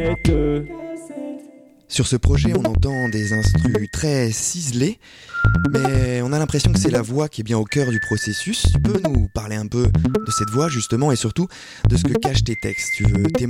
Sur ce projet, on entend des instrus très ciselés, mais on a l'impression que c'est la voix qui est bien au cœur du processus. Tu peux nous parler un peu de cette voix justement et surtout de ce que cachent tes textes? Tu veux témoigner